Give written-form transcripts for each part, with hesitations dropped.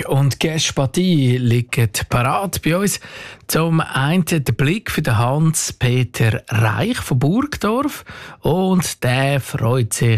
Blick und Gespatie liegen parat bei uns. Zum einen der Blick für den Hans-Peter Reich von Burgdorf. Und der freut sich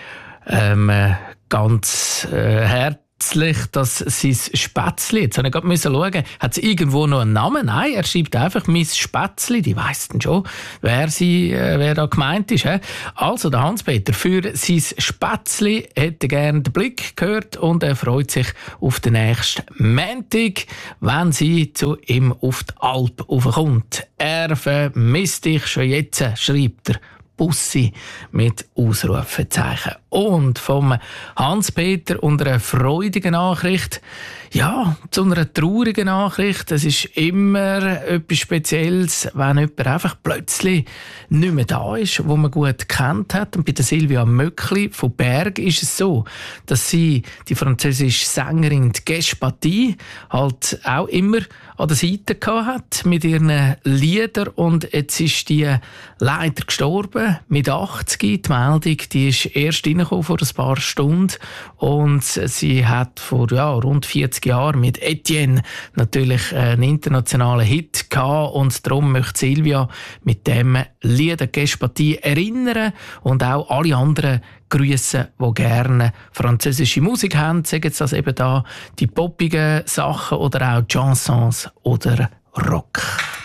ganz herzlich, dass sein Spätzli, jetzt habe ich gerade schauen, hat es irgendwo noch einen Namen? Nein, er schreibt einfach «Mein Spätzli». Die weiss dann schon, wer da gemeint ist. He? Also der Hans-Peter, für sein Spätzli hätte gerne den Blick gehört und er freut sich auf den nächsten Montag, wenn sie zu ihm auf die Alp raufkommt. Er vermisst dich schon jetzt, schreibt er. Bussi mit Ausrufezeichen. Und vom Hans-Peter und einer freudigen Nachricht, ja, zu einer traurigen Nachricht. Es ist immer etwas Spezielles, wenn jemand einfach plötzlich nicht mehr da ist, wo man gut kennt hat. Und bei der Silvia Möckli von Berg ist es so, dass sie, die französische Sängerin Gespatie, halt auch immer an der Seite gehabt hat mit ihren Liedern. Und jetzt ist die leider gestorben mit 80. Die Meldung, die ist erst reingekommen vor ein paar Stunden. Und sie hat vor rund 40 Jahren mit Etienne natürlich einen internationalen Hit gehabt. Und darum möchte Silvia mit dem Lied Gespatie erinnern und auch alle anderen grüßen, die gerne französische Musik haben. Sagen Sie das eben da, die poppigen Sachen oder auch Chansons oder Rock.